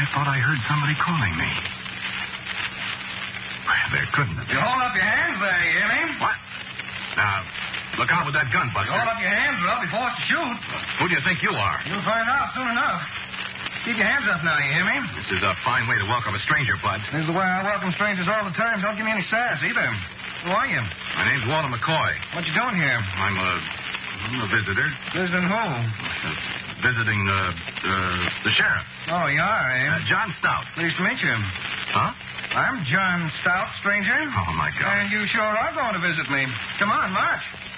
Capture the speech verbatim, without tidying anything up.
thought I heard somebody calling me. Well, there couldn't have been. You hold up your hands there, you hear me? What? Now, look out with that gun, Buster. You hold up your hands or I'll be forced to shoot. Who do you think you are? You'll find out soon enough. Keep your hands up now, you hear me? This is a fine way to welcome a stranger, Bud. This is the way I welcome strangers all the time. Don't give me any sass either. Who are you? My name's Walter McCoy. What you doing here? I'm a, I'm a visitor. Visiting who? Uh, visiting uh, uh, the sheriff. Oh, you are, eh? Uh, John Stout. Pleased to meet you. Huh? I'm John Stout, stranger. Oh, my God. And you sure are going to visit me. Come on, march.